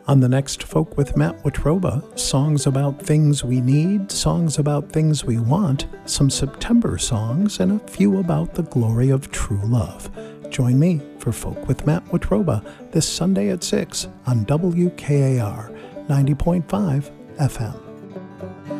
On the next Folk with Matt Watroba, songs about things we need, songs about things we want, some September songs, and a few about the glory of true love. Join me for Folk with Matt Watroba this Sunday at 6 on WKAR 90.5 FM.